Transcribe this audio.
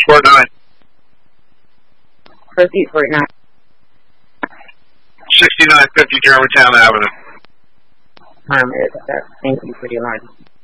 Fort 9. Proceed, Fort 9. 6950 Germantown Avenue. Thank you for the alarm.